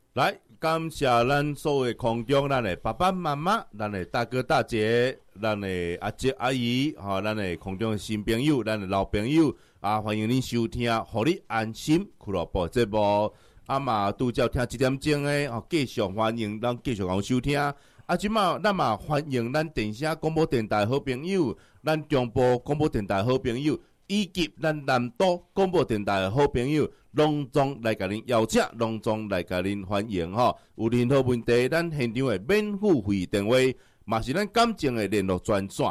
来，感谢咱所有空中咱的爸爸妈妈、咱的大哥大姐、咱的阿姐阿姨，咱的空中的新朋友、咱的老朋友啊，欢迎您收听，互你安心俱乐部节目。嘛，拄则听1点钟的，继续欢迎咱继续共收听。即马咱嘛欢迎咱电声广播电台好朋友，咱中部广播电台好朋友，以及咱南都广播电台的好朋友。隆重来甲恁邀请，隆重来甲恁欢迎吼！有任何问题，咱现场的免付费电话，嘛是咱感情的联络专线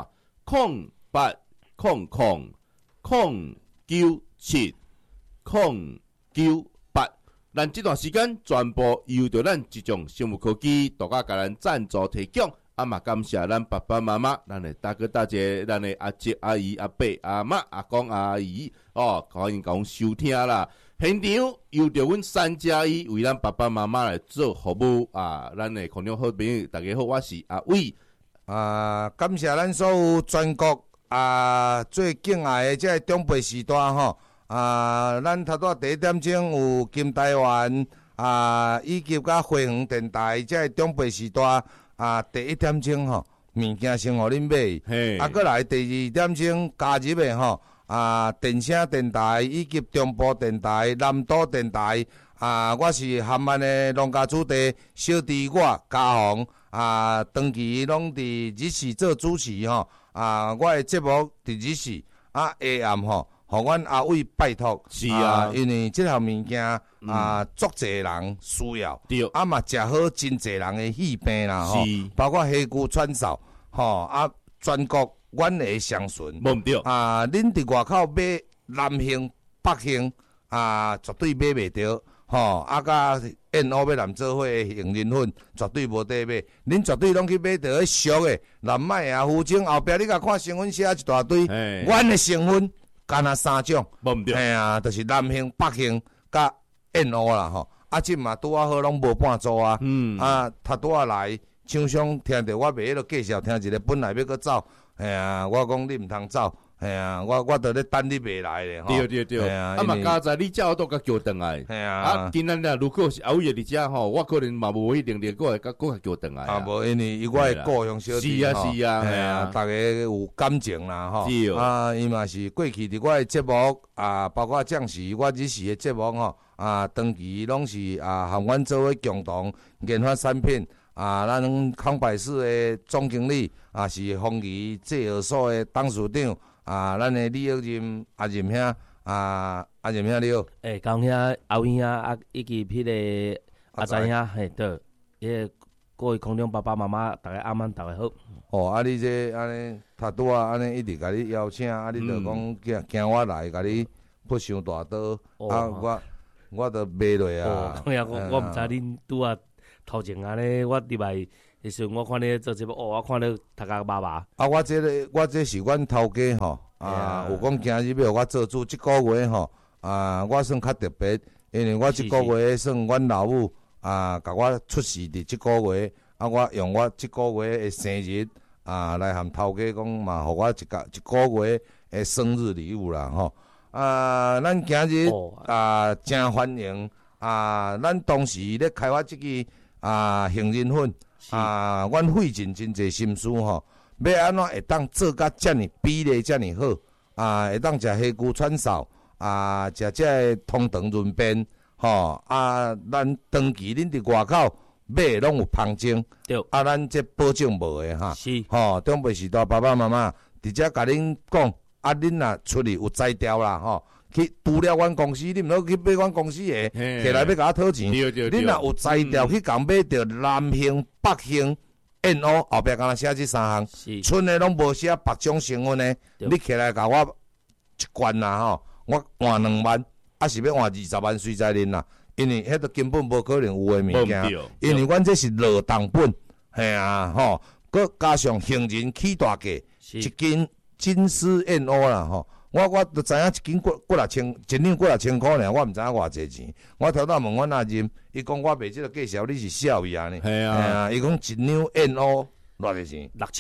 0800097098。咱这段时间全部由着咱这种生物科技独家甲咱赞助提供。嘛感谢咱爸爸妈妈、咱的大哥大姐、咱的阿姐阿姨、阿伯阿妈、阿公阿姨欢迎共收听啦！现场由着阮3+1为咱爸爸妈妈来做服务咱的空中好朋友，大家好，我是阿伟感谢咱所有全国最敬爱的这中辈时代吼咱头拄第一点钟有金台湾以及甲花园电台这中辈时代。第一点钟吼，物件先互恁买，过来第二点钟加入的吼，电声电台以及中部电台、南都电台，我是含安的农家主地小弟我嘉宏，长期拢伫日视做主持吼，我的节目伫日视下暗吼。互阮阿伟拜托， 是因为这项物件足侪人需要， 对， 嘛食好真侪人的喜病啦吼，包括虾骨串烧，全国阮会相顺， 无对恁伫外口买南兴、北兴绝对买袂着，甲燕鸥要南做伙的杏仁粉绝对无得买，恁绝对拢去买着迄俗的南麦福精后壁你甲看成分写一大堆，阮的成分。干那3种，就是南兴、北兴甲燕鸥啦吼。即嘛拄啊好，拢无半组他拄啊来，厂商听着我袂迄落介绍，听一个本来要搁走，我讲你毋通走，我伫咧等你袂来咧吼。 对，嘛加在你叫都甲叫转来，今仔日如果是后日伫遮吼，我可能嘛无一定过来甲叫转来。 无因为我的故乡小弟吼，是啊， 大家有感情啦吼。伊嘛是过去伫我的节目包括将士我日时的节目吼，长期拢是和阮做伙共同研发产品。咱康百氏的总经理是丰益制药所的董事长咱的李友任阿任兄阿任兄你好， 高兄阿伟兄以及迄个阿仔兄对，迄各位空中爸爸妈妈，大家晚安，大家好。 你这安尼他拄安尼一直甲你邀请，你就讲惊我来甲你扑伤大刀，我都买落高兄，我毋知恁拄头前安尼，我入来迄时我看你做节目，我看你头壳麻麻。 我这是阮头家吼，有讲今日要我做主，即个月吼，我算较特别，因为我即个月算阮老母甲我出世伫即个月，我用我即个月的生日来含头家讲嘛，互我一个月的生日礼物啦吼。咱今日真欢迎咱当时咧开发即个。杏仁粉阮费尽真侪心思吼，要安怎会当做甲遮尔比例遮尔好会当食虾骨串烧食这通肠润便吼咱长期恁伫外口买拢有芳精， 对咱这保证无的哈， 是中辈时代爸爸妈妈伫遮甲恁讲恁若出去有才调啦吼。去除了阮公司，你毋好去买阮公司的，起来要甲我讨钱。你若有才调去共买着南兴、北兴、燕鸥，后壁敢若写这3项，剩的拢无写别种成分的。你起来甲我一罐啦吼，我换2万，是要换20万水在恁啦。因为迄个根本无可能有的物件，因为阮这是落重本，佮加上杏仁起大价，一斤金丝燕鸥啦吼。我都知影一斤几六千，一两几六千块尔，我毋知影偌济钱。我头仔问阮阿任，伊讲我卖即个介绍你是笑伊安尼。伊讲一两燕鸥偌济钱 ？6000。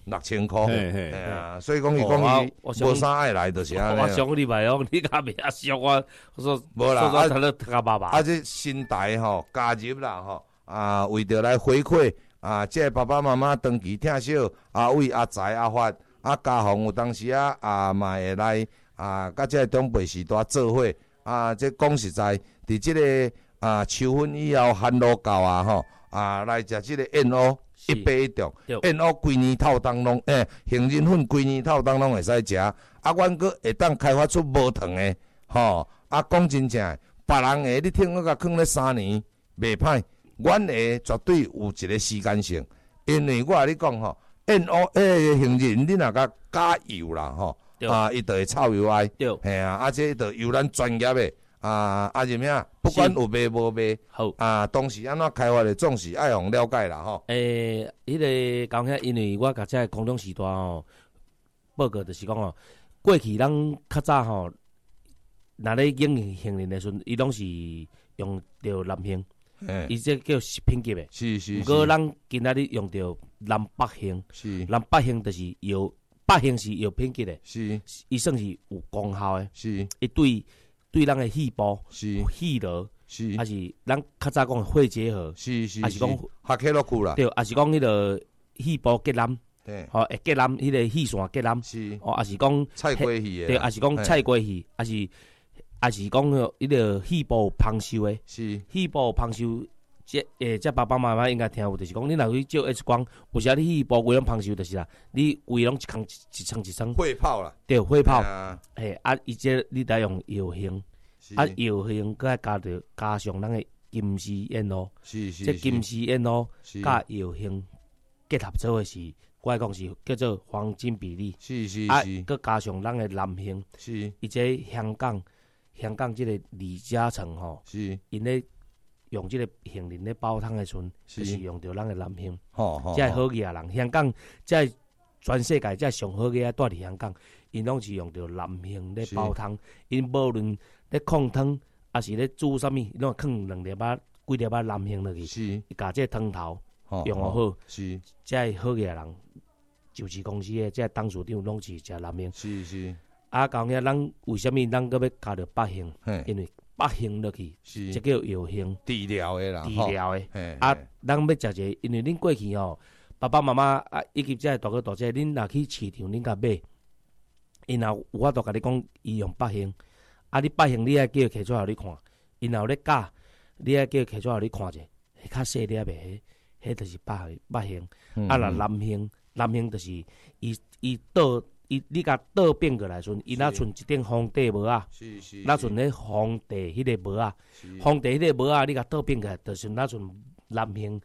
6000箍， 嘿嘿嘿啊，所以讲伊讲伊无啥爱来，就是安尼。 我上个礼拜哦，你甲袂遐俗我说无啦， 说了他爸爸。 这新台吼加入啦吼，为着来回馈这爸爸妈妈长期疼惜为阿财阿发家宏有当时嘛会来甲这长辈时代做伙这讲实在，伫这个秋分以后寒露到吼来食这个燕窝。一杯一中，燕窝规年透当拢，杏仁粉规年透当拢会使食。阮阁会当开发出无糖的，吼。讲真正，别人的你听我甲放咧3年，袂歹。阮的绝对有一个时间性，因为我甲你讲吼，燕窝杏仁你若甲加油啦，吼，伊就会臭油哀，嘿这就由咱专业的。是咩啊？不管有卖无卖，好当时安怎开发的，总是爱互了解啦吼。 迄个讲起，因为我甲这空中时代吼报告就是讲吼，过去咱较早吼，若咧用杏仁的时阵，伊拢是用着南杏，伊这叫食品级的。是。不过咱今仔日用着南北杏，南北杏就是药，北杏是药品级的，伊算是有功效的，伊对咱的细胞、细胞，还是咱较早讲肺结核，还是讲哈克洛库啦， 对，还是讲迄个细胞结囊，会结囊，迄个细线结囊，还是讲菜瓜戏的， 对，还是讲菜瓜戏，还是讲迄个细胞芳臭的，细胞芳臭，这爸爸妈妈应该听有，就是讲你若去照 X 光，有时你细胞规拢芳臭，就是啦，你胃拢一层， 会泡啦， 对，会泡，伊这你得用药性。药性佮加上咱的金丝燕窝，这金丝燕窝甲药性结合做的是，我来讲是叫做黄金比例。佮加上咱的南杏，伊这香港这个李嘉诚吼，因咧用这个杏仁咧煲汤的时阵，就是用着咱的南杏，这好嘢人。香港这全世界这上好嘅住伫香港，因拢是用着南杏咧煲汤，因无论咧控汤，还是咧煮啥物，伊拢放2粒仔、几粒仔南杏落去，伊甲这汤头用好，这好嘅人，就是公司的这董事长拢是食南杏。讲遐咱为虾米咱搁要加着北杏？因为北杏落去，这叫药杏， 治疗的啦， 治疗的。咱要食一个，因为恁过去吼。爸爸妈妈以及这大哥大姐，恁若去市场，恁甲买，因后有法度甲你讲，伊用北杏，你北杏你爱叫伊摕出来你看，因后咧教，你爱叫伊摕出来你看者，迄较细粒的，迄就是北杏。若南杏就是你甲倒变过来时阵，伊若剩一顶皇帝帽啊，若剩咧皇帝迄个帽啊，皇帝迄个帽啊，你甲倒变过来，就是若剩南杏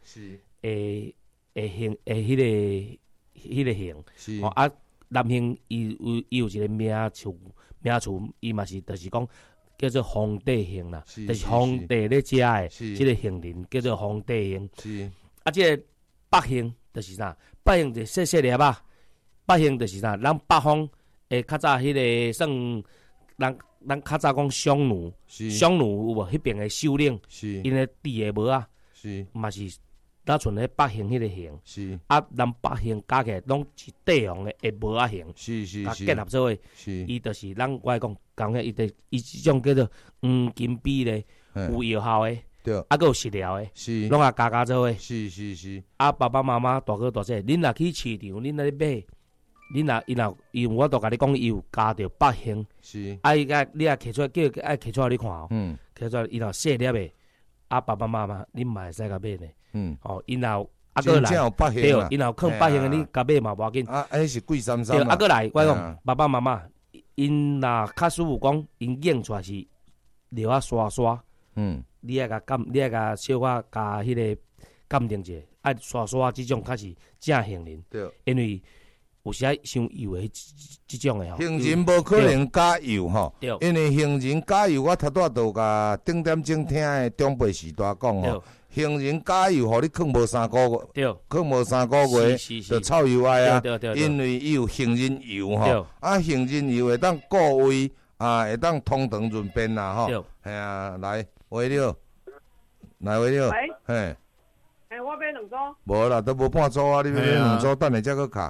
迄个杏，南杏伊有一个名词，伊嘛是就是讲叫做皇帝杏啦，就是皇帝咧食的，即个杏仁叫做皇帝杏。即个北杏就是啥？北杏就细细粒啊，北杏就是啥？咱北方较早迄个算咱较早讲匈奴有无？迄边的首领，因的地的帽啊，嘛是。咱剩咧北杏迄个杏，咱北杏加起来拢是帝王的帽仔杏，甲结合做伙，伊就是咱我来讲，伊即种叫做黄金比咧，有药效的，佮有食疗的，拢啊加做伙。爸爸妈妈大哥大姐，恁若去市场，恁若咧买，恁若我都甲你讲，伊有加着北杏，伊甲你啊摕出来，叫伊爱摕出来你看哦，摕出来伊若细粒的，爸爸妈妈恁嘛会使甲买呢。因后过来，对，因后放北杏的，你甲买嘛无要紧。 迄是贵33。 对，过来，我讲爸爸妈妈，因若较师傅讲，因验出来是料啊刷，你爱甲小可加迄个鉴定者，爱刷即种较是正杏仁。对，因为有时伤油的即种的吼。 杏仁无可能加油吼，因为杏仁加油，我头拄都甲顶点钟听的长辈时代讲吼。杏仁加油，互你放无3个月，放无3个月就臭油哀啊！因为伊有杏仁油吼，杏仁油会当固胃，会当通肠润便啦吼。系啊，来，喂了，嘿， 我买2组。 无啦，都无半组啊！你要买2组，等下才去卡。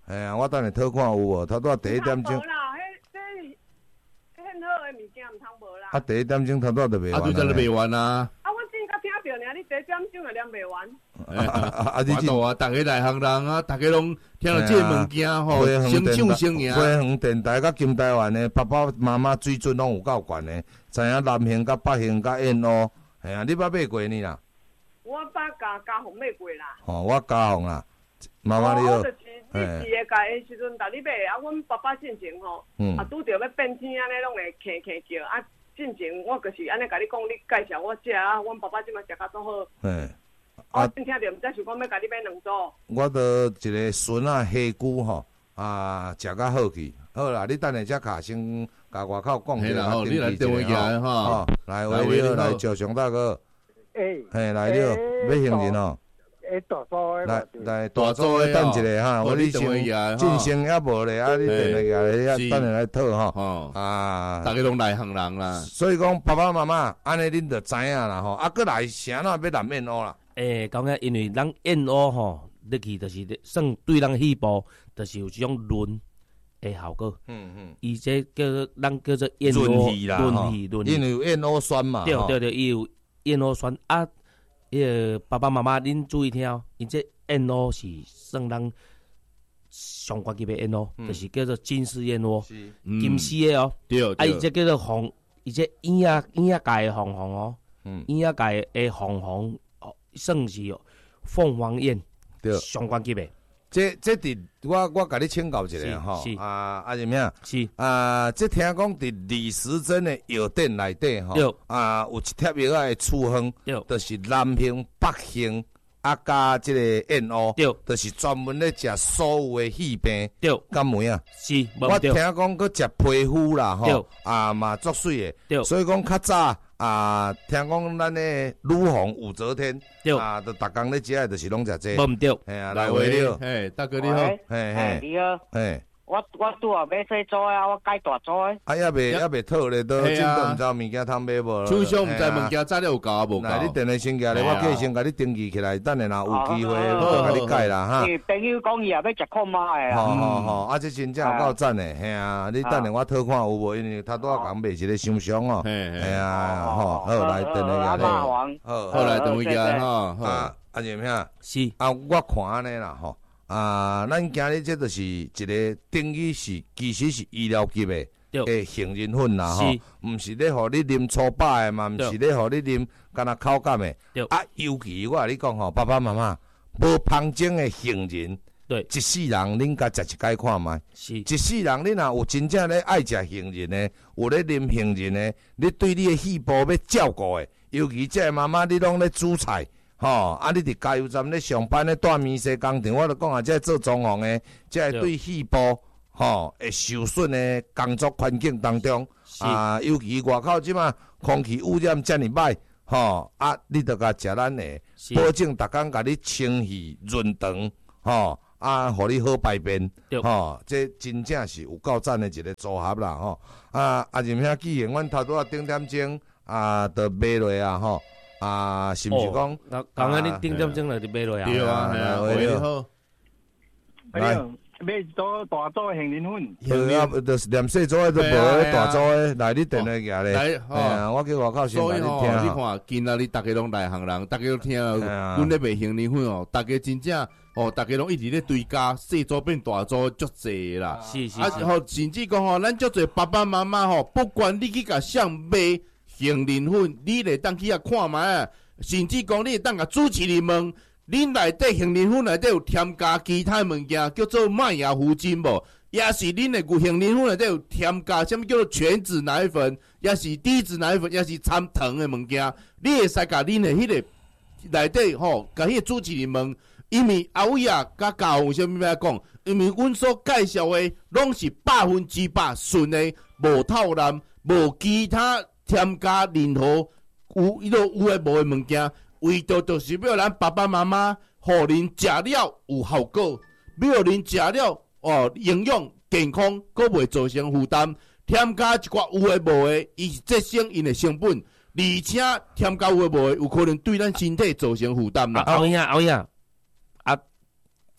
我等下讨看有无，头拄第一点钟。 无啦，很好的物件唔通无啦。 第一点钟头拄就卖完。 对，就卖完啊。 我真甲听着尔，你第一点钟就念袂完。 你知啊？大家内行人啊，大家拢听到这物件吼，成就成赢。 花园电台甲金台湾的爸爸妈妈水准拢有够悬的，知影南兴甲北兴甲燕鸥，系啊，你捌买过呢啦？ 我捌家访买过啦。 我家访啦，妈妈你好。 你伫个家的时阵，逐日买啊，阮爸爸进前吼，拄着要变天安尼，拢会咳咳叫啊。进前我就是安尼甲你讲，你介绍我食啊，阮爸爸即马食较足好。我听着，毋知想讲要甲你买两组。 我着一个笋啊虾菇吼，食较好去。好啦，你等下只卡先甲外口讲一下， 你来电话来哈。 来，喂，你好，来赵雄大哥。嘿，来你好，要行人哦。 大组的， 来大组的等一下哈，我你先进行也无咧，你电话来，等下来讨吼。 大家拢内行人啦。 所以讲爸爸妈妈，安尼恁就知影啦吼。过来啥哪要南燕鸥啦？ 讲个因为咱燕鸥吼，入去就是算对咱细胞，就是有这种润的效果。伊这咱叫做燕鸥润气， 因为有燕鸥酸嘛。 对，伊有燕鸥酸啊。爸爸妈妈，恁注意听哦，因这燕鸥是算咱上高级的燕鸥，就是叫做金丝燕鸥，金丝的哦。 对。 伊这叫做红，伊这眼界的红红哦，眼界的红红，算是凤凰燕，上高级的。 这伫我甲你请教一下吼，是咩啊？ 是这听讲伫李时珍的药店内底吼，有一贴药仔的处方，就是南兴、北兴加这个燕鸥，就是专门咧食所有的细病，敢梅啊？ 是， 我听讲佮食皮肤啦吼，嘛足水的，所以讲较早。听讲咱的女皇武则天，就逐工咧食的，就是拢食这。 无毋对， 来喂你好， 大哥你好， 你好，我拄啊买小组啊，我改大组诶。 也未讨咧，都真都毋知物件通买无。 手上毋知物件材料有够无够。 那你电话先寄咧，我计先甲你登记起来，等下若有机会，我甲你改啦哈。 朋友讲伊也要食看卖诶。 好，这真正有够赞诶，嘿啊！你等下我讨看有无？因为他拄仔讲卖一个箱箱哦，嘿啊，好来电话寄咧， 好来电话寄咧哈， 是咩？ 是我看安尼啦吼。咱今日这就是一个等于是其实是医疗级的杏仁粉啦吼，毋是咧互你啉粗饱的嘛，毋是咧互你啉敢若口感的。尤其我甲你讲吼，爸爸妈妈无芳种的杏仁，一世人恁甲食一解看卖。一世人恁若有真正咧爱食杏仁的，有咧啉杏仁的，你对你的细胞要照顾的，尤其这妈妈你拢咧煮菜。你伫加油站咧上班咧，带面试工厂，我著讲这做装潢的，这对细胞会受损的工作环境当中，尤其外口即马空气污染遮尔歹，你著甲食咱的，保证逐工甲你清洗润肠，互你好排便，这真正是有够赞的一个组合啦，任兄既然阮头拄顶点钟著买落啊，是毋是讲？ 刚刚你顶点钟来就买落啊？ 对啊，你好。 来，买做大组杏仁粉。 就是连细组的都无咧，大组的来你电话寄咧。我去外口先甲你听。 你看，今仔日大家拢内行人，大家都听，阮咧卖杏仁粉哦，大家真正大家拢一直咧追加，细组变大组足济啦。 是。 甚至讲咱足侪爸爸妈妈不管你去甲谁买。杏仁粉，你会当去遐看卖啊？甚至讲你会当甲主持人问，恁内底杏仁粉内底有添加其他物件，叫做麦芽糊精无？也是恁的杏仁粉内底有添加什么叫做全脂奶粉，也是低脂奶粉，也是掺糖的物件。你会使甲恁的迄个内底甲迄个主持人问，因为阿伟啊，甲教有啥物要讲？因为阮所介绍的拢是100%纯的，无透蓝，无其他。添加任何有诶无诶物件，为着就是要咱爸爸妈妈互恁食了有效果，要恁食了营养健康，佫袂造成负担。添加一寡有诶无诶，伊是节省因诶成本，而且添加有诶无诶，有可能对咱身体造成负担啦。 后影，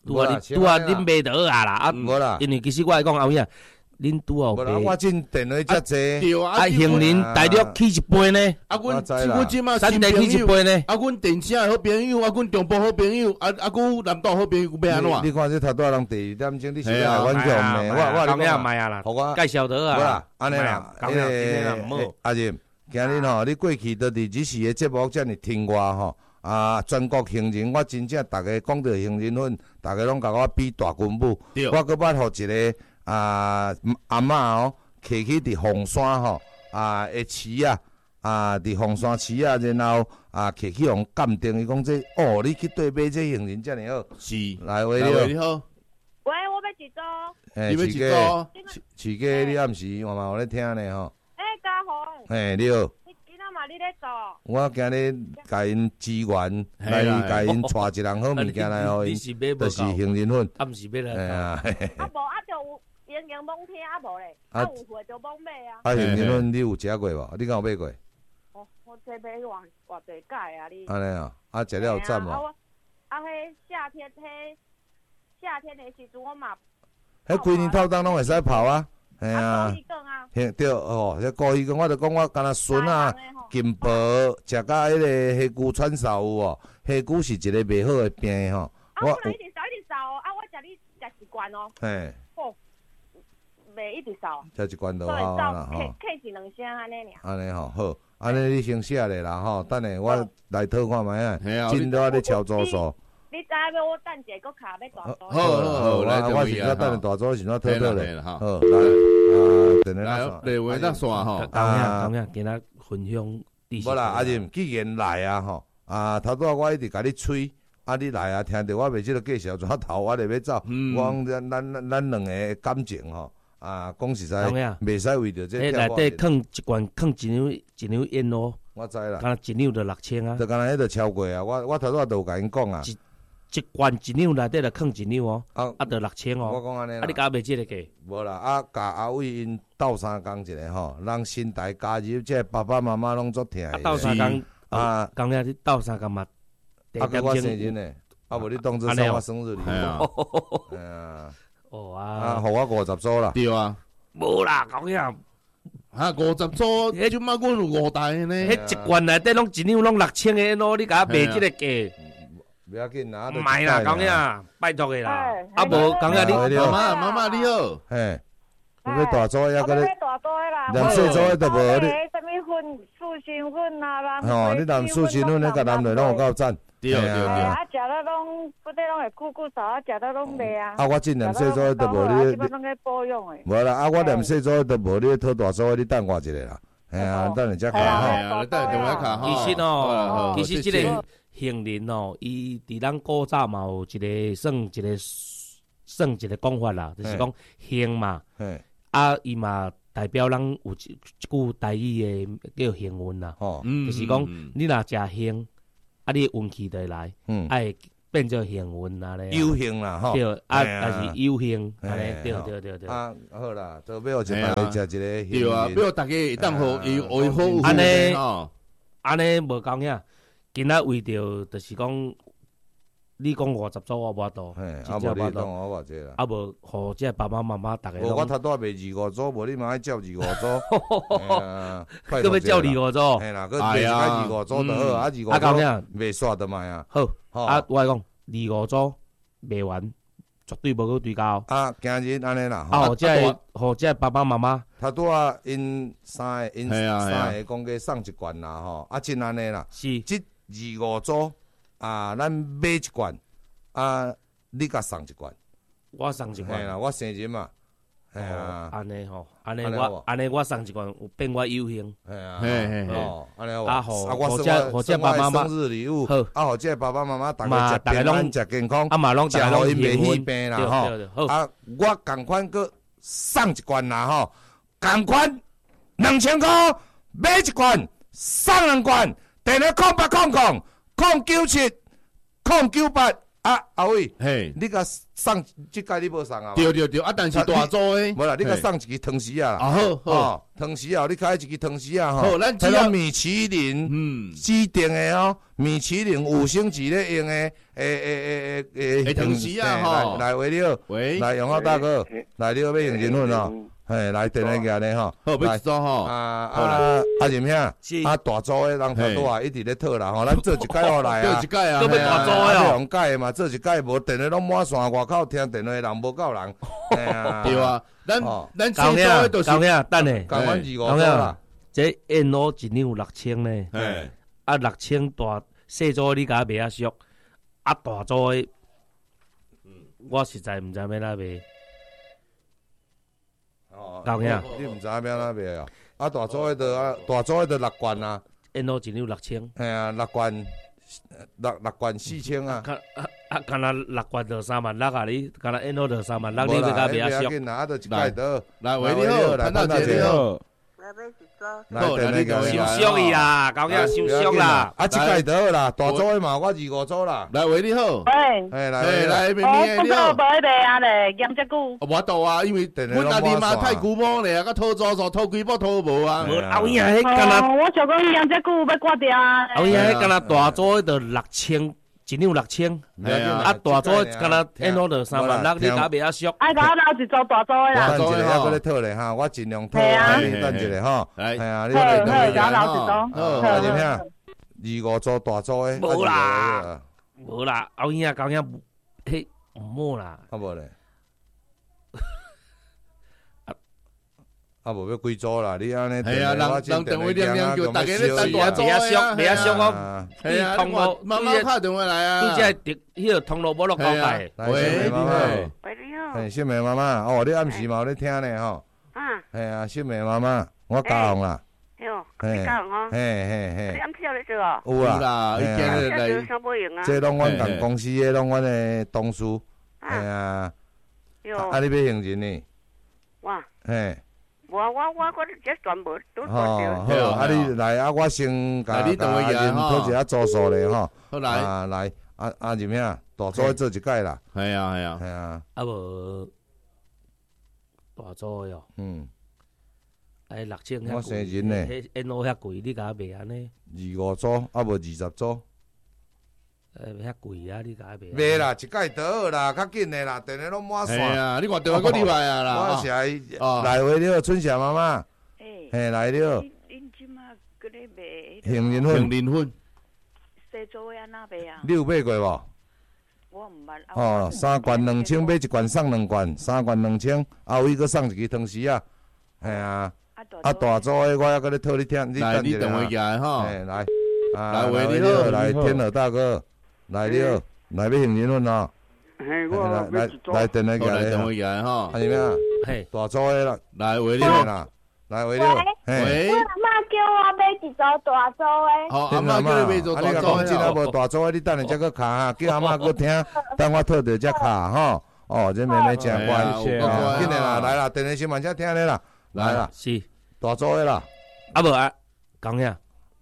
恁买就好啊啦， 无啦， 因为其实我来讲后影。恁拄好无啦，我进电话遮济， 杏林大陆起一杯呢？ 阮即马三地起一杯呢？ 阮电车的好朋友，阮中部好朋友，阮南岛好朋友要安怎？ 你看这头多人第2点钟，你是来阮讲的，我讲呀卖啊啦，介绍得啊。 无啦，安尼啦，阿任，今日吼，你过去都伫即时的节目遮尔听我吼。全国杏仁，我真正逐个讲到杏仁粉，逐个拢甲我比大军舞。我搁捌互一个阿嬷哦，徛去伫凤山吼下市伫凤山市然后徛去互鉴定，伊讲这你去对买这杏仁遮尔好。 是， 来喂你好。 喂，我要一组。 你要一组？ 市家，你暗时我嘛有咧听呢吼。 嘉宏。 你好。 你咧做？ 我今日甲因支援，来甲因带一人好物件来互因，就是杏仁粉。 暗时要来。 无就有营养罔听无咧，有货就罔买啊。 杏仁粉你有食过无？你敢有买过？ 我这买偌济届啊你。 安尼食了有赞无？ 迄夏天的时阵我嘛。 迄规年透冬拢会使泡啊。嘿啊。 对哦，这高鱼羹我就讲我敢若笋金箔食甲迄个虾骨串烧有无？虾骨是一个袂好的病吼。 我一直烧哦，我食你食一罐哦。 嘿。 袂一直烧。 食一罐就好啦吼。 客是2声安尼尔。 安尼吼好，安尼你先写咧啦吼，等下我来讨看卖啊。真多咧超助数。 你知要我等者搁卡要大组。 好， 我是要等下大组是怎讨咧？好， 来，另外那线吼。 讲呀，今仔分享。 无啦，阿任既然来吼，头拄我一直甲你催，你来听着我袂即个介绍，转头我就要走。我讲咱两个感情吼，讲实在，袂使为着这。 内底放一罐，放一两烟哦。 我知啦。 敢若一两就6000啊。 就敢若迄就超过啊！我头拄都有甲因讲啊。 一罐一两内底就放一两哦，就6000哦。 我讲安尼啦。 你甲买即个价？ 无啦，甲阿伟因斗相共一个吼，让新台加入，这爸爸妈妈拢足疼的。 斗相共讲了，你斗相共嘛？ 甲我生日呢，无你当作送我生日礼物。互我50组啦。 对啊。 无啦，讲呀。 50组，迄就嘛阮有5袋呢。 迄一罐内底拢一两拢6000个咯，你甲买即个价？ 不要紧啦， 唔系啦，讲呀，拜托个啦，无讲呀，你妈妈你好， 嘿，你要大组呀， 个咧，大组的啦， 南细组的都无你， 什么粉、素心粉啊， 吼，你南素心粉，你甲南内拢有够赞， 对， 食了拢，不得拢会久烧，食了拢袂啊。 我进南细组的都无你， 基本拢在保养的。 无啦，我南细组的都无你讨大组的，你等我一下啦，等下再卡吼，等下电话卡吼。 其实即个。杏仁哦，伊伫咱古早嘛有一个算一个讲法啦，就是讲杏嘛，伊嘛代表咱有一句台语的叫幸运啦，就是讲你若食杏，你运气就会来，会变做幸运啊咧。 有幸啦，吼， 对，也是有幸，安尼，对。 好啦，都要一摆来食一个杏仁。 对啊，要大家当好，伊好。 安尼无讲呀。今仔为着就是讲，你讲50组我无多， 无你讲我偌济啦， 无互这爸爸妈妈逐个。 我头拄卖25组，无你嘛爱照25组。 搁要照25组？ 嘿啦，搁卖25组就好，25组卖煞得卖啊。 好，我来讲25组卖完，绝对无去追加。 今日安尼啦。 互这爸爸妈妈。 头拄因三个讲过送一罐啦吼，真安尼啦。 是。 25组咱买一罐你甲送一罐， 我送一罐。 嘿啦，我生日嘛，嘿啊， 安尼吼，安尼我送一罐，有变我有幸。 嘿啊， 安尼好。 互这爸爸妈妈生日礼物， 好， 互这爸爸妈妈大家食平安、食健康， 嘛拢食好因袂起病啦吼。我共款搁送一罐啦吼，共款2000块买一罐，送2罐。电话0800 097 098 阿伟， 嘿， 你甲送即届你无送啊？ 对，但是大组诶， 无啦，你甲送一支汤匙啊啦。 好， 汤匙啊，你开一支汤匙啊， 好，咱只要米其林指定诶哦，米其林5星级咧用诶， 汤匙啊，吼， 来维了，来永浩大哥，来你要用人份哦。嘿，来电来个咧吼， 好，要一组吼， 阿仁兄，大组诶人头拄啊一直咧讨啦吼，咱做一届互来啊， 做一届啊， 要大组诶哦， 用届嘛，做一届无电话拢满线，外口听电话人无够人， 对啊，咱高兄，高兄，等下， 讲阮2、5组啦， 这烟炉一两6000呢，啊6000大细组你甲卖啊俗，啊大组诶，我实在毋知要哪卖。高兄， 你毋知影要哪卖啊？啊大组迄个6罐啊， 烟炉一两6000。 嘿啊，6罐4000啊。 干那6罐就3万6啊！你干那烟炉就3万6，你要甲卖啊俗。 拿到一届得， 来，喂你好，潘大姐你好。 来，电个收俗伊啦，高兄收俗啦。 啊，一届就好啦，大组的嘛，我2、5组啦。 来，喂你好。 喂， 来，妹妹你好。 无买啊咧，养遮久。 我倒啊，因为阮阿弟嘛太古摸咧，甲拖抓拖几波拖无啊。 后影迄干那， 我想讲养遮久要挂掉啊。 后影迄干那大组就6000，一两6000。啊，大组干那烟炉就3万6，你甲卖啊俗。 爱甲我留一组大组的啦。 等一下搁咧讨咧哈，我尽量讨，等一下哈。 来， 系啊，你好， 来甲我留一组。 好，阿仁兄，2、5组大组的。 无啦，无啦，后影高兄，迄毋好啦。 啊无咧。啊无要几组啦？你安尼系啊，人电话亮叫大家咧等大组啊，卖啊俗哦。 系啊，通路慢慢拍电话来啊。 你这迄个通路无落交代。 喂，你好。 喂，你好。 嘿，秀美妈妈，哦，你暗时嘛有咧听呢吼。系啊，秀美妈妈，我嘉宏啦。 哟，你嘉宏哦。 嘿。 你暗时有咧做哦？ 有啦， 伊今日来。 这拢阮共公司的，拢阮的同事。系啊。 哟。 啊，你要行人呢？ 哇。 嘿。 我这全部都做掉。好，啊你来啊，我先甲恁讨一下组数咧吼。 好来。 啊来，阿仁兄，大组做一届啦。 系啊。 啊无大组哟。哎6000。 我生人呢。 迄烟炉遐贵，你甲卖安尼 ？2、5组，啊无20组。 遐贵啊！你甲卖？ 卖啦，一届就好啦，较紧的啦，电话拢满线。 系啊，你看电话够厉害啊啦！ 我是来回了，春霞妈妈。嘿，来了。 恁即马搁咧卖？ 杏仁粉。 西组的安那卖啊？ 你有买过无？ 我毋捌。 哦，3罐2000，买1罐送2罐，3罐2000，后尾搁送一支汤匙啊。系啊。啊，大组的我还搁咧讨你听，你等一下。 来，你电话来吼。 嘿，来。 来，喂，你好， 来，天河大哥。来了，来要杏仁粉哦。来电话来电话来吼。 阿咩啊？ 嘿， 大组的啦。 来喂你啦， 来喂了。 喂。 我阿妈叫我买一组大组的。 好，阿妈叫你买一组大组的。 你讲真啊无大组的，你等下再搁卡哈，叫阿妈搁听，等我套着再卡吼。哦，这妹妹真乖，紧的啦，来啦，电话先慢些听咧啦，来啦， 是大组的啦。 啊无啊，讲呀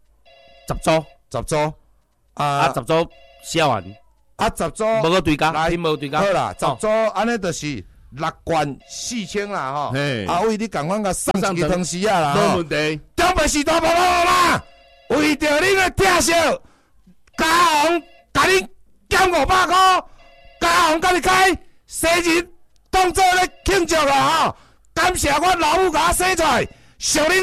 ，10组。啊，10组。写完啊，10组无个对价，你无对价。 好啦，10组安尼就是6罐4000啦吼。啊，为你共阮甲送一个汤匙啊啦吼。 没问题。 中北市大婆啦，为着恁的特色，嘉宏甲你减500块，嘉宏甲你开生日当做咧庆祝啦吼。感谢我老母甲我洗出来，属恁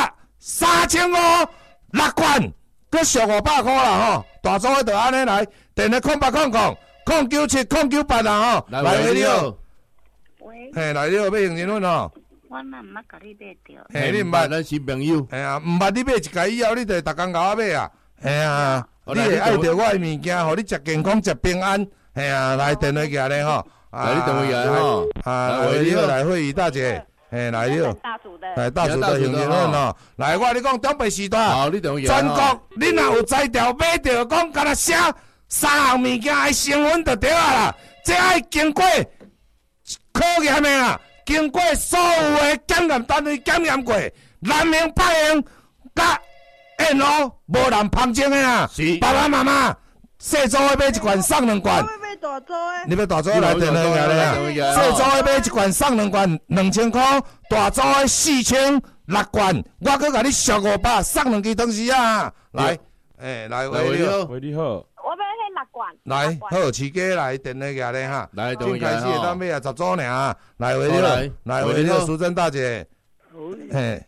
500，3500，6罐，搁属500块啦吼。大组的就安尼来，电话0800097098啦吼，来喂你好， 喂， 嘿来了，要杏仁粉哦。 我嘛毋捌甲你买着。 嘿，你毋捌， 咱新朋友。 嘿啊，毋捌你买一届以后，你就逐工甲我买啊。嘿啊，你会爱着我的物件，互你食健康、食平安。嘿啊，来电话过来吼， 来你电话过来吼。 啊，喂你好，来惠宇大姐。嘿，来了，来大厨的杏仁粉哦。来，我你讲中北时代，全国你若有才调买着，讲敢若写3项物件爱成分就对啊啦。这爱经过考验的啦，经过所有的检验单位检验过，南明北营甲烟炉无人旁征的啦。爸爸妈妈，细组的买1罐送2罐， 大组的。 你要大组来电话举咧啊！小组的买一罐送2罐2000块，大组的4000。6罐，我搁甲你俗500，送2支东西啊！来，来，喂你好， 喂你好， 我要迄6罐。 来，好，饲鸡来电话举咧哈， 来， 正开始当买啊10组尔，来喂你好，来喂你好，淑珍大姐，喂。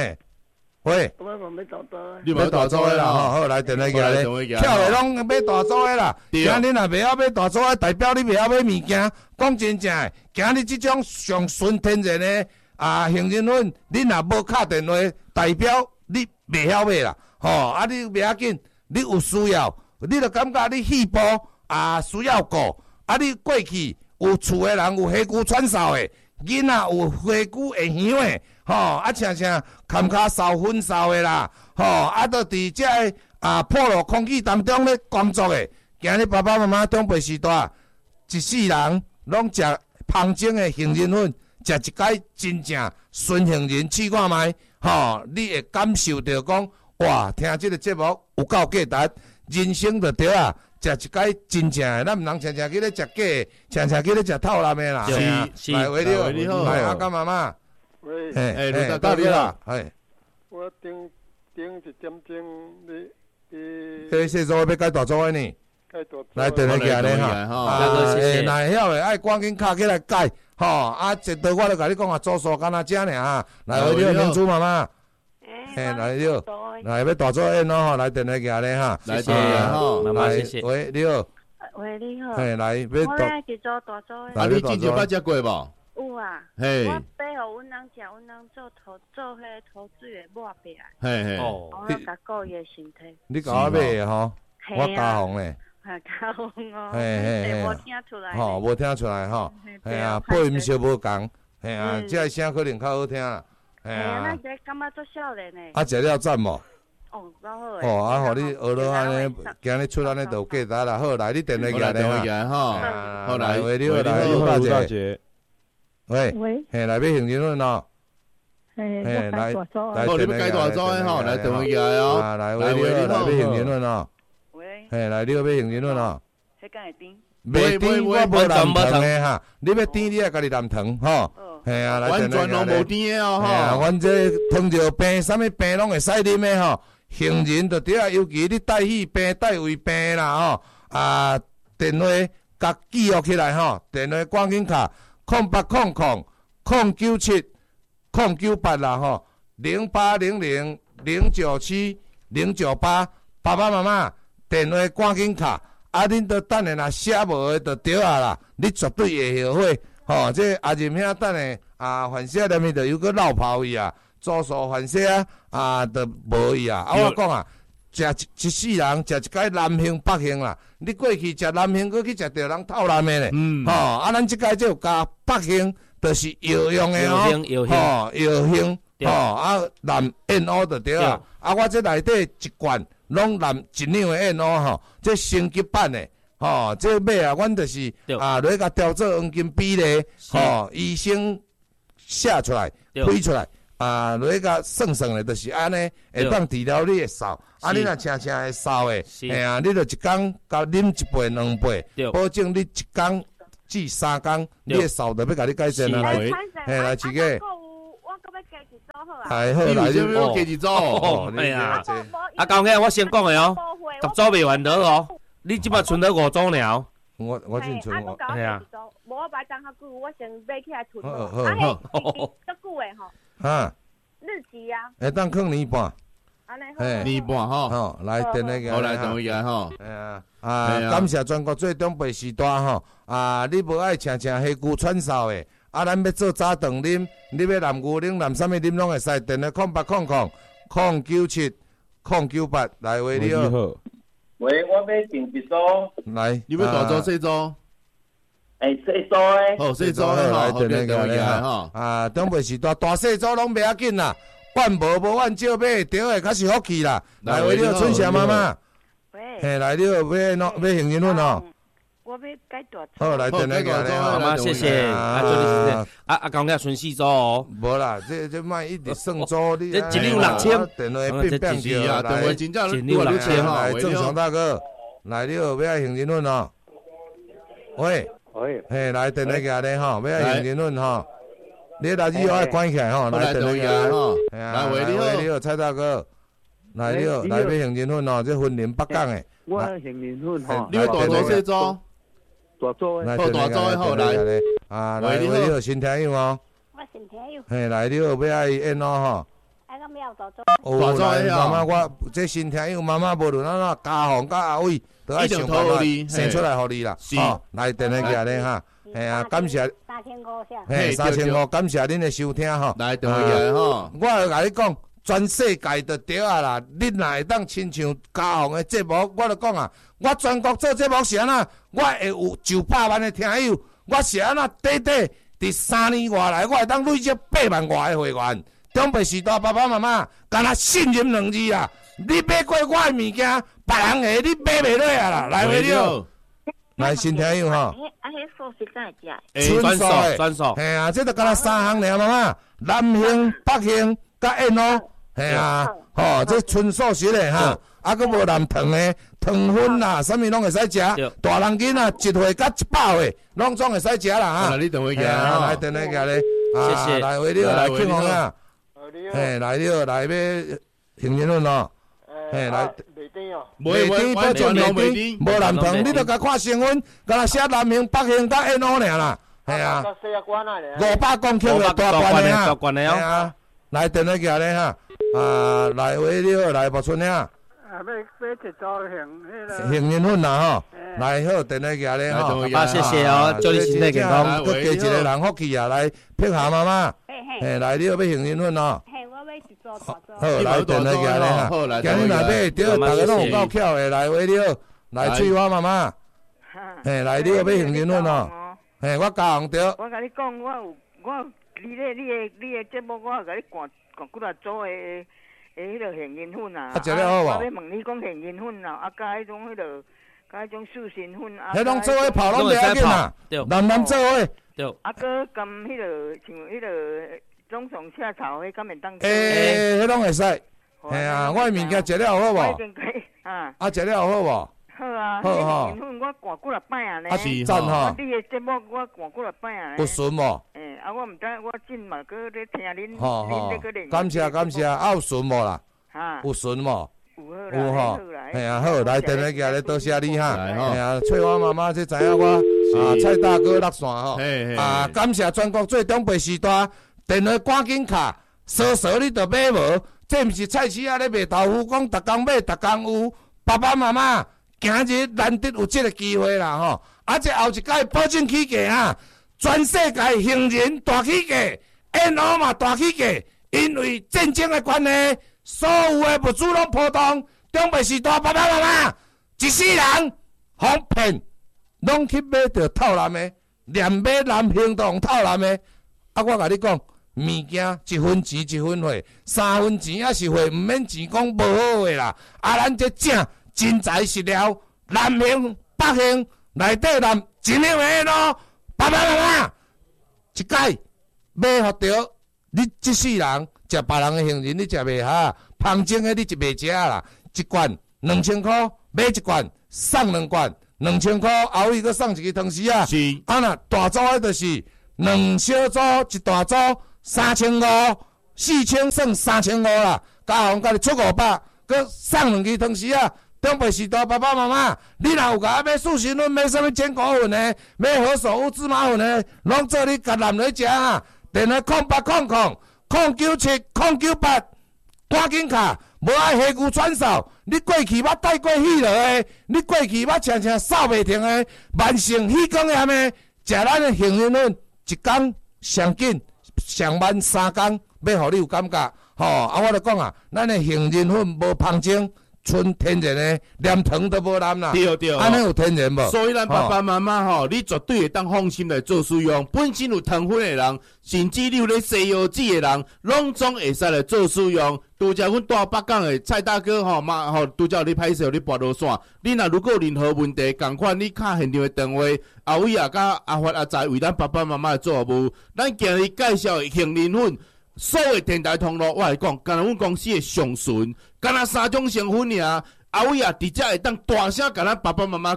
你买大组的啦，好，来电话举咧，跳的拢买大组的啦，今日若袂晓买大组的，代表你袂晓买物件，讲真正的，今日即种上纯天然的。杏仁粉，你若无敲电话，代表你袂晓买啦，吼！你袂要紧，你有需要，你就感觉你细胞需要顾，你过去有厝的人有虾骨喘嗽的，囡仔有虾骨会响的，吼！常常坎骹扫粉扫的啦，吼！都伫这破落空气当中咧工作的，今日爸爸妈妈长辈时代，一世人拢食芳精的杏仁粉。食一摆真正纯杏仁试看卖，你会感受到讲，哇，听这个节目有够价值，人生就对啊，食一摆真正的，咱毋通常常去咧食假的，常常去咧食透蓝的啦。 是， 来，喂你好，来阿干妈妈， 喂， 到你啦， 我顶1点钟你细组要改大组的呢？来电话举咧哈，若晓的爱赶紧敲起来改。一道我就甲你讲做数干那遮尔，来，你好，明珠妈妈，来你好，来要大组宴咯，来电话举咧哈， 谢谢妈妈，谢谢。 喂，你好， 喂，你好， 来要我来去做大组的。 你之前捌食过无？ 有啊， 嘿， 我买互阮人食，阮人做迄土水的抹白来， 嘿， 我甲顾伊的身体。 你甲我买的吼，我加红咧。 加红哦，无听出来， 无听出来吼，配音小无共，这声可能较好听啦， 咱这感觉做少年呢。 食了赞无？ 哦，老好诶。 互你学了安尼，今日出安尼就有价值啦。好，来你电话来咧哈，好来，喂你好，来吴大姐，喂，来买杏仁粉咯。 来， 来你要改大组的吼，来电话来哦， 来喂你好，来买杏仁粉咯。来，你要买杏仁粉咯？ 迄敢会甜？ 袂甜，我无含糖的哈。你要甜，你也家己含糖吼。来完全拢无甜的哦吼。 阮这糖尿病，啥物病拢会使啉的吼。杏仁就对啊，尤其你带血病、带胃病啦吼。电话甲记录起来吼，电话赶紧卡0800-097-098啦吼，0800-097-098，爸爸妈妈。电话赶紧卡，恁都等下若写无的就对啊啦，你绝对会后悔。这阿仁兄等下反射里面就有个老泡伊啊，做数反射就无伊啊。我讲啊，食一世人食一摆南杏北杏啦，你过去食南杏，搁去食着人透蓝的咧。咱即摆就有加北杏，就是药用的药杏，南燕乌就对啊。我这内底一罐。拢南一两的燕乌吼，这升级版的这买啊，阮就是落甲调做黄金比例医生写出来、推出来落甲算的，就是安尼会当治疗你的嗽。你若常常会嗽的，你就一工甲啉1杯2杯，保证你1工至3工，你的嗽就要甲你改善啊。来，几个。好，来你要加一组， 哎呀，高兄，我先讲的哦，10组未完得哦，你即摆存了5组尔。 我真存我， 系啊。无我摆当较久，我先买起来存。 好， 足久的吼。日期啊。 会当放年半。 安尼好。 年半吼。 来电话个。 好来电话个吼。 感谢全国最长辈时代吼，你无爱常常下骨喘嗽的。咱要做早顿啉，你要蓝牛奶、蓝啥物啉拢会使。电话0800-097-098，来喂你好。 喂，我要订一组。 来， 你要大组细组？ 细组的。 好，细组的来吼，电话来吼。长辈时代大细组拢袂要紧啦，万无万少买着的，较是福气啦。来喂你好，春霞妈妈。 喂。 来你好，买杏仁粉吼。 我要改大组。 好，来电话过来， 妈妈谢谢。高兄存4组哦。 无啦，这卖一直算组，你这1两6000， 电话变叫啊，电话真正 1两6000 来，正常大哥，来你好，要爱杏仁粉哦。 喂，嘿，来电话起来吼，要杏仁粉吼，你垃圾要关起来吼，来电话起来吼，来喂你好，蔡大哥，来你好，来要杏仁粉吼，这分林北港的。 我杏仁粉吼， 你要大组小组？ 大组的， 好大组的好来。 来喂你好，新听友哦。 我新听友。 嘿，来你好，要爱演咯吼。 爱个庙大组。 哦，来妈妈，我这新听友妈妈无论安怎家访甲阿伟，都爱想办法生出来互你啦。哦，来电话起来哈。嘿啊，感谢。 3500下。 嘿，3500，感谢恁的收听吼。 来电话起来吼。 我会甲你讲。全世界就对啊啦！你若会当亲像家访的节目，我就讲啊，我全国做节目是安怎，我会有900万的听友，我是安怎短伫3年外来，我会当累积8万外的会员。中北时代爸爸妈妈，敢若信任2字啊！你买过我的物件，别人的你买袂落啊啦！来回了，来新听友吼。 迄素是怎食？ 纯素， 嘿啊，这就敢若3项尔妈妈，南杏、北杏、甲燕咯。嘿啊，吼，这纯素食的哈，啊，佫无含糖的，糖分啦，啥物拢会使食。大人囡仔1岁到100岁，拢总会使食啦哈。 你等我一下， 来等下个咧， 谢谢。 来为了来庆红啊，嘿，来了来要杏仁粉咯，嘿来。 袂甜哦， 袂甜，保证袂甜，无含糖，你著甲看成分，敢若写南杏、北杏甲燕咯尔啦，系啊。500公克的大罐的啊，来等下个咧哈。来喂你好，来木村呀。 要一组杏仁粉啦吼，来好，电话起咧吼。 爸爸谢谢哦，祝你身体健康。 佮加一个人福气啊，来配合妈妈。嘿，来你好，要杏仁粉哦。 嘿，我要一组大组。 好，来电话起咧哈。今日来买对，大家拢有够巧的，来喂你好，来翠花妈妈。嘿，来你好，要杏仁粉哦。嘿，我教红对。 我甲你讲，你的节目，我甲你灌几来组的迄个杏仁粉啊。 食了好无？ 我要问你讲杏仁粉啊，加迄种素心粉啊。 迄拢做伙泡拢袂要紧啦，人做伙。 对。 啊，佮甘迄个像迄个总上下炒迄，敢会当？ 迄拢会使。嘿啊，我的物件食了好无？啊，食了好无？ 好啊，好吼。杏仁粉我灌几来摆啊呢？ 啊是赞吼。 你的节目我灌几来摆啊呢？ 有顺无？ 我毋知，我真嘛搁咧听恁恁咧练。 感谢，有顺无啦？有顺无？有吼。嘿啊，好，来电话起来，多谢你哈。嘿啊，翠花妈妈这知影我蔡大哥落线吼。感谢全国最中北时代电话赶紧卡，少你就买无。这毋是菜市仔咧卖豆腐，讲逐工买，逐工有。爸爸妈妈，今日难得有这个机会啦吼。这后一届保证起价啊！全世界杏仁大起价，燕鸥嘛大起价，因为战争的关系，所有的物资拢破洞。中北时代爸爸妈妈，一世人互骗，拢去买着透蓝的，连买南杏都用透蓝的。我甲你讲，物件1分钱1分货，3分钱也是货，毋免钱讲无好的啦。咱这正真材实料，南杏、北杏内底南真样的咯。爸爸妈妈，一届买互着，你一世人食别人的杏仁，你食袂下，旁种的你就袂食啦。一罐2000块，买一罐送2罐，2000块，后尾佫送一个汤匙啊。是。那大组的就是2小组1大组3500，4000算3500啦。家红甲你出500，佫送2支汤匙啊。中北时代爸爸妈妈，你若有甲买素心粉，买什么坚果粉的，买何首乌芝麻粉的，拢做你甲男来食啊！电话0800097098，赶紧卡，无爱下牛转手。你过去捌带过喜乐的，你过去捌常扫袂停的，慢性喜感炎的，食咱的杏仁粉，一工上紧，上慢3工，要互你有感觉。我就讲啊，咱的杏仁粉无芳精。纯天然的，连糖都无含啦。对，安尼有天然无？ 所以咱爸爸妈妈吼，你绝对会当放心来做使用。本身有糖分的人，甚至你有咧西药籽的人，拢总会使来做使用。拄则阮大北港的蔡大哥吼妈吼，拄则有咧歹势，有咧跋落线。你若如果有任何问题，共款你敲现场的电话，阿伟也甲阿发阿财为咱爸爸妈妈做服务。咱今日介绍的杏仁粉。所有电台通路，我来讲，干阮公司的上纯，干那3种成分尔。阿伟啊，直接会当大声甲咱爸爸妈妈讲，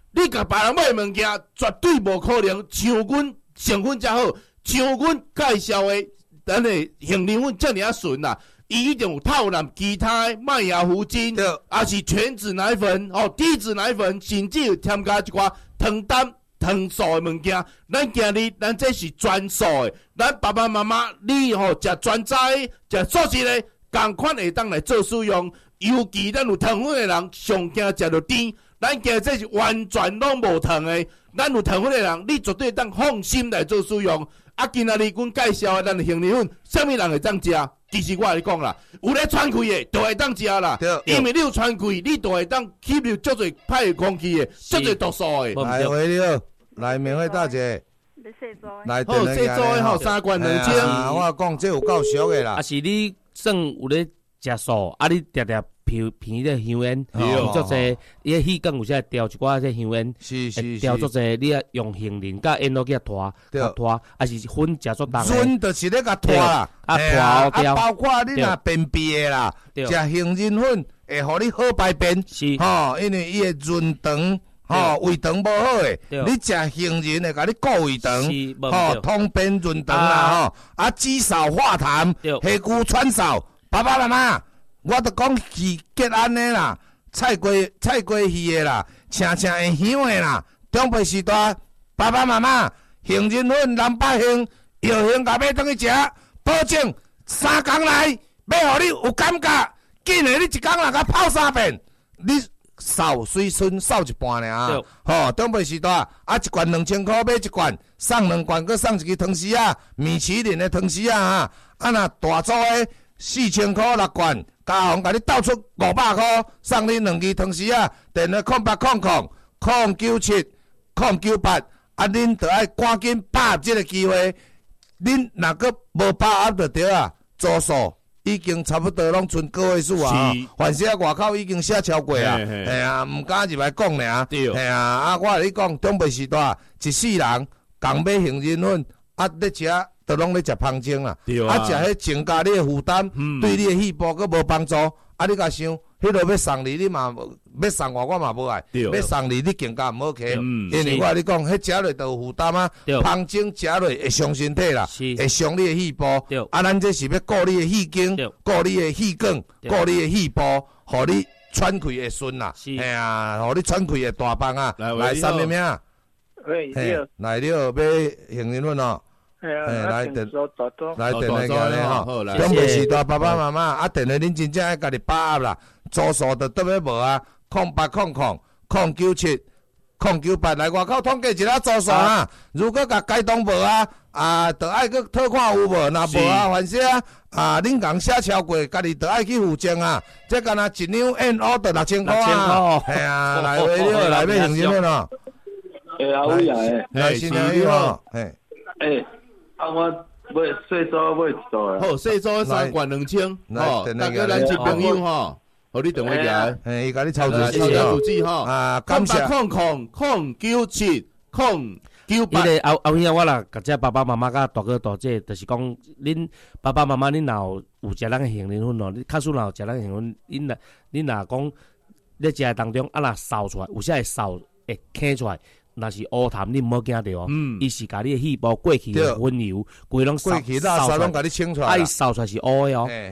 你甲别人买物件，绝对无可能像阮成分才好，像阮介绍的咱的杏仁粉遮尔啊纯啦。伊一定有套含其他麦芽糊精，也是全脂奶粉、低脂奶粉，甚至有添加一寡糖蛋、糖素的物件。咱今日咱这是全素的，咱爸爸妈妈你食全素的、食素食的，同款会当来做使用。尤其咱有糖分的人，上惊食到甜。咱今日这是完全拢无糖的，咱有糖分的人，你绝对当放心来做使用。啊，今仔日阮介绍的咱的杏仁粉，啥物人会当食？其实我跟你讲啦，有咧喘气的，就会当食啦。因为你有喘气，你就会当吸入足侪歹的空气的，足侪毒素的。 来，喂你好，来免费大姐。来， 好，细组的吼，3罐2千。 我讲这有够俗的啦。 啊，是你算有咧食素，啊，你常常鼻咧香烟，足侪，伊个气管有时调一寡这香烟， 是调足侪，你啊用杏仁甲烟都去拖，啊是粉食足重。 粉就是咧甲拖啦， 拖调。 包括你若便秘的啦，食杏仁粉会互你好排便，吼，因为伊会润肠，胃肠无好诶，你食杏仁会甲你固胃肠，通便润肠啦，啊止嗽化痰，下骨喘嗽，爸爸妈妈。我都讲鱼结安的啦，菜瓜鱼的啦，青会香的啦。中辈时代，爸爸妈妈杏仁粉蓝百香，药香甲买转去食，保证3工内要互你有感觉。紧的你1工若甲泡3遍，你扫水孙扫一半尔。吼，中辈时代啊，1罐2000块买1罐，送2罐，佮送一个汤匙啊，米其林的汤匙啊，啊若大组的4000块6罐。家红甲你倒出500块，送你2支汤匙啊！电话0800-097-098，啊，恁着爱赶紧把握这个机会。恁若个无把握就对啊，组数已经差不多拢剩个位数啊！凡是外口已经写超过啊，系啊，毋敢入来讲尔。系啊，啊，我甲你讲，中辈时代一世人共买杏仁粉，啊，咧食。都拢咧食芳精啦，啊，食迄增加你的负担，对你的细胞佫无帮助。啊，你甲想，迄落要送你，你嘛要送我嘛无爱。要送你，你更加毋好客。因为我甲你讲，迄食落就有负担啊。芳精食落会伤身体啦，会伤你的细胞。啊，咱这是要顾你的气经，顾你的气管，顾你的细胞，互你喘气会顺啦。系啊，互你喘气会大棒啊。来，啥物名？ 喂， 来了，买杏仁粉哦。来电来电来个咧吼，中辈时代爸爸妈妈啊，电话恁真正爱家己把握啦，组数就倒要无啊，0800-097-098来外口统计一下组数啊，如果甲改动无啊，就爱去讨看有无，若无啊，凡是啊，恁共写超过，家己就爱去付证啊，这干那一两 NO 就6000块啊，系啊，来买了来买杏仁粉咯， 啊，有呀， 来新年有吼， 啊，我买细组买1组诶。 好，细组3罐2000，吼，大家咱一朋友吼，互你电话来， 伊甲你操作记吼，啊，感谢097-098。 伊个后兄我啦，甲这爸爸妈妈甲大哥大姐，就是讲恁爸爸妈妈恁若有食咱个杏仁粉哦，你假使若有食咱杏仁粉，恁若讲咧食当中啊，若扫出来，有些会扫会揢出来。若是乌痰，你毋好惊着哦。伊是甲你的细胞过去的分油，规拢扫出来， 拢甲你清出来， 啊，伊扫出来是乌的哦。